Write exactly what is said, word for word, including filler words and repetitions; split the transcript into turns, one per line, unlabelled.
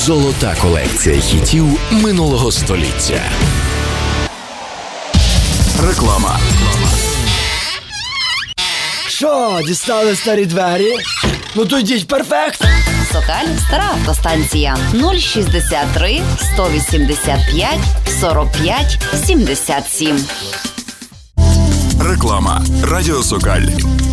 Золота колекція хітів минулого століття. Реклама.
Що, дістали старі двері? Ну то йдіть, перфект!
Сокаль, стара автостанція. нуль шістдесят три сто вісімдесят п'ять сорок п'ять сімдесят сім.
Реклама. Радіо Сокаль.